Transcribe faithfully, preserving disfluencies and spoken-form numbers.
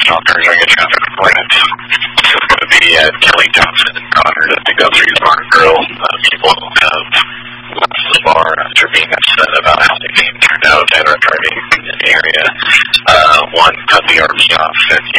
stalkers. I get traffic appointment. It's going to be at Kelly Thompson and Connor to pick up three bar girl. Uh, people have left the bar after being upset about how the game turned out and are driving in the area. Uh, one cut the R V off and